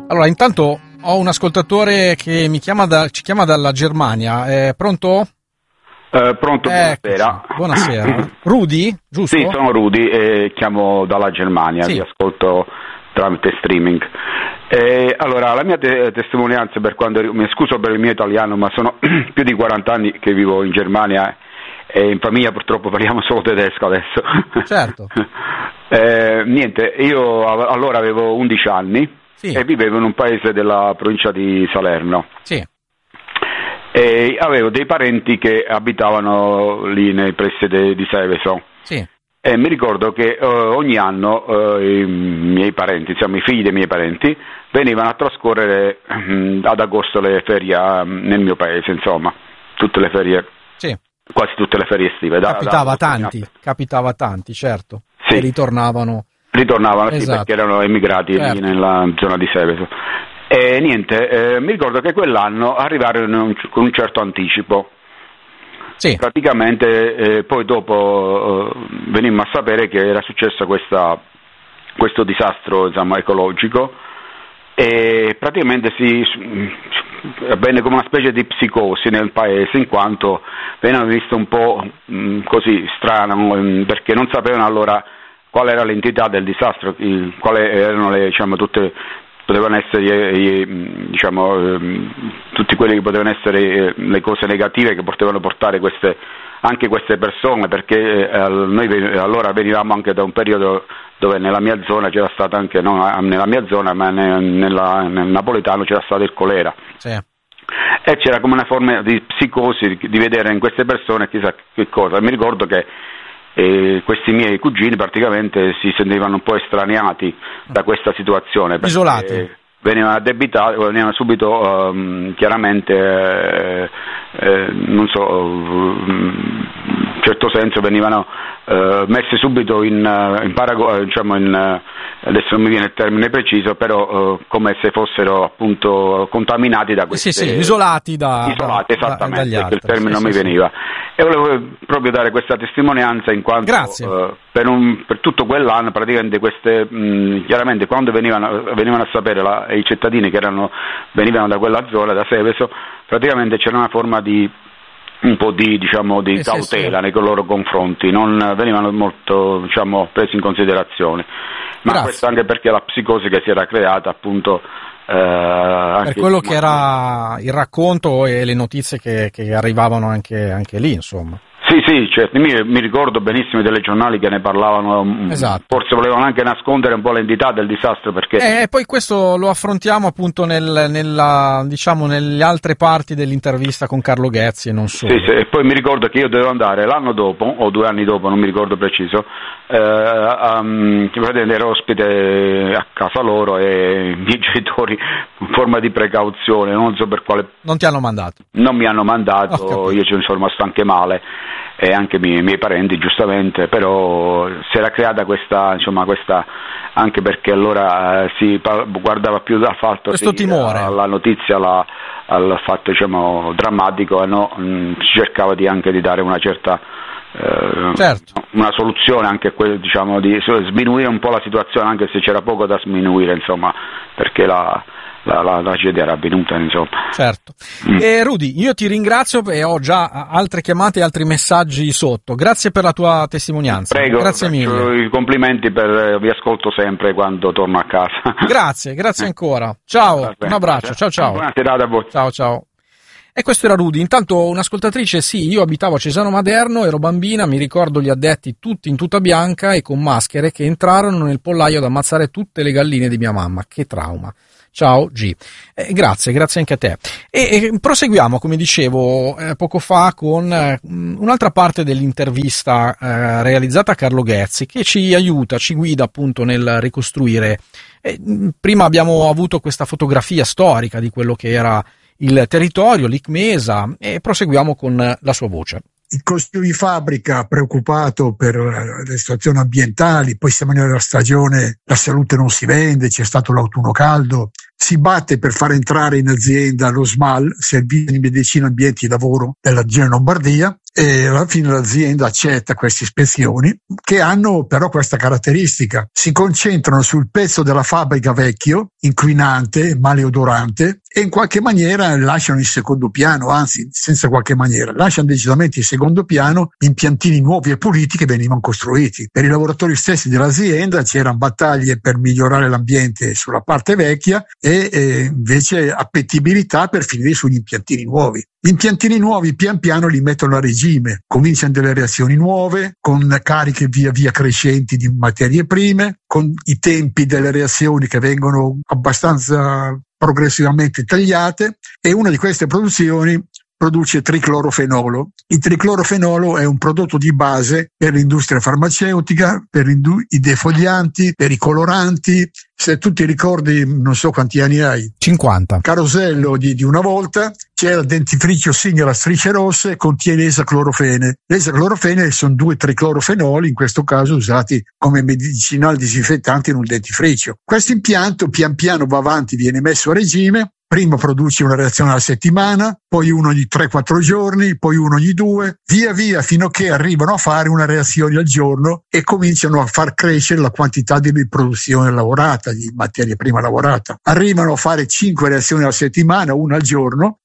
Allora, intanto ho un ascoltatore che ci chiama dalla Germania. Pronto? Pronto, buonasera. Buonasera. Rudy, giusto? Sì, sono Rudy e chiamo dalla Germania, sì. Vi ascolto tramite streaming. Allora, la mia testimonianza, per quando mi scuso per il mio italiano, ma sono più di 40 anni che vivo in Germania e in famiglia purtroppo parliamo solo tedesco adesso. Certo. Niente, io allora avevo 11 anni, sì, e vivevo in un paese della provincia di Salerno. Sì. E avevo dei parenti che abitavano lì nei pressi di Seveso. Sì. E mi ricordo che ogni anno i miei parenti, insomma i figli dei miei parenti, venivano a trascorrere ad agosto le ferie nel mio paese, insomma, tutte le ferie, sì, quasi tutte le ferie estive. Capitava tanti, certo, sì, che ritornavano. Esatto. Sì, perché erano emigrati, certo, lì nella zona di Seveso. E niente, mi ricordo che quell'anno arrivarono con un certo anticipo. Sì. Praticamente poi dopo venimmo a sapere che era successo questo disastro, insomma, ecologico, e praticamente avvenne come una specie di psicosi nel paese, in quanto veniva visto un po' così strano, perché non sapevano allora qual era l'entità del disastro, quali erano potevano essere tutti quelli che potevano essere le cose negative che potevano portare anche queste persone, perché noi allora venivamo anche da un periodo dove nella mia zona c'era stata anche, non nella mia zona ma nel napoletano c'era stato il colera. Sì. E c'era come una forma di psicosi di vedere in queste persone chissà che cosa. Mi ricordo che questi miei cugini praticamente si sentivano un po' estraniati da questa situazione, isolati, venivano addebitati, venivano subito chiaramente non so, in certo senso venivano messi subito adesso non mi viene il termine preciso, però come se fossero appunto contaminati da questi, sì, isolati esattamente, dagli altri, il termine non mi veniva. E volevo proprio dare questa testimonianza in quanto per tutto quell'anno praticamente chiaramente quando venivano a sapere i cittadini che venivano da quella zona, da Seveso, praticamente c'era una forma di un po' di cautela nei loro confronti, non venivano molto presi in considerazione, ma questo anche perché la psicosi che si era creata appunto per quello che era il racconto e le notizie che arrivavano anche lì, insomma. Sì, certo. Mi ricordo benissimo dei telegiornali che ne parlavano, esatto. Forse volevano anche nascondere un po' l'entità del disastro, perché poi questo lo affrontiamo appunto nelle altre parti dell'intervista con Carlo Ghezzi e non solo. Sì, e poi mi ricordo che io dovevo andare l'anno dopo o 2 anni dopo, non mi ricordo preciso, ero ospite a casa loro e i miei genitori in forma di precauzione, non so per quale. Non ti hanno mandato? Non mi hanno mandato, io ci sono rimasto anche male, e anche i miei parenti giustamente, però si era creata questa anche perché allora si guardava più dal fatto questo timore alla notizia, al fatto drammatico, e si cercava anche di dare una certa certo, una soluzione anche di sminuire un po' la situazione, anche se c'era poco da sminuire, insomma, perché la tragedia era avvenuta, insomma. Certo. Rudy, io ti ringrazio e ho già altre chiamate e altri messaggi sotto. Grazie per la tua testimonianza. Prego, grazie mille. I complimenti vi ascolto sempre quando torno a casa. Grazie ancora. Ciao, un abbraccio. Ciao. Buona serata a voi. Ciao. E questo era Rudy. Intanto un'ascoltatrice, sì, io abitavo a Cesano Maderno, ero bambina, mi ricordo gli addetti tutti in tuta bianca e con maschere che entrarono nel pollaio ad ammazzare tutte le galline di mia mamma. Che trauma. Ciao G. Grazie anche a te. E proseguiamo, come dicevo poco fa, con un'altra parte dell'intervista realizzata a Carlo Ghezzi, che ci guida appunto nel ricostruire. Prima abbiamo avuto questa fotografia storica di quello che era il territorio, l'Icmesa, e proseguiamo con la sua voce. Il consiglio di fabbrica preoccupato per le situazioni ambientali, poi siamo nella stagione, la salute non si vende, c'è stato l'autunno caldo, si batte per far entrare in azienda lo SMAL, Servizio di Medicina Ambiente e Lavoro della Regione Lombardia, e alla fine l'azienda accetta queste ispezioni, che hanno però questa caratteristica: si concentrano sul pezzo della fabbrica vecchio, inquinante, maleodorante, e in qualche maniera lasciano in secondo piano, anzi senza qualche maniera, lasciano decisamente in secondo piano impiantini nuovi e puliti che venivano costruiti. Per i lavoratori stessi dell'azienda c'erano battaglie per migliorare l'ambiente sulla parte vecchia e invece appetibilità per finire sugli impiantini nuovi. Gli impiantini nuovi pian piano li mettono a regime, cominciano delle reazioni nuove, con cariche via via crescenti di materie prime, con i tempi delle reazioni che vengono abbastanza progressivamente tagliate, e una di queste produzioni produce triclorofenolo. Il triclorofenolo è un prodotto di base per l'industria farmaceutica, per i defoglianti, per i coloranti. Se tu ti ricordi, non so quanti anni hai, 50. Carosello di una volta, c'era il dentifricio Signora Strisce Rosse, contiene esaclorofene. Le esaclorofene sono 2 triclorofenoli, in questo caso usati come medicinali disinfettanti in un dentifricio. Questo impianto pian piano va avanti, viene messo a regime. Prima produce una reazione alla settimana, poi uno ogni 3-4 giorni, poi uno ogni 2, via via fino a che arrivano a fare una reazione al giorno e cominciano a far crescere la quantità di produzione lavorata, di materia prima lavorata. Arrivano a fare 5 reazioni alla settimana, una al giorno,